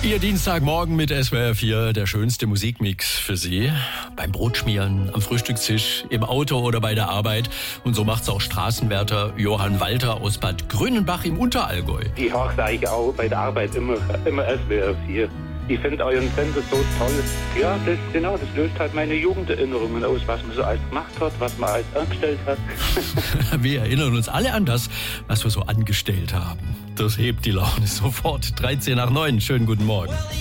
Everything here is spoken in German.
Ihr Dienstagmorgen mit SWR 4, der schönste Musikmix für Sie. Beim Brotschmieren, am Frühstückstisch, im Auto oder bei der Arbeit. Und so macht's auch Straßenwärter Johann Walter aus Bad Grünenbach im Unterallgäu. Ich höre eigentlich auch bei der Arbeit immer SWR 4. Ich finde euren Sender so toll. Ja, das löst halt meine Jugenderinnerungen aus, was man so alles gemacht hat, was man alles angestellt hat. Wir erinnern uns alle an das, was wir so angestellt haben. Das hebt die Laune sofort. 13 nach 9. Schönen guten Morgen.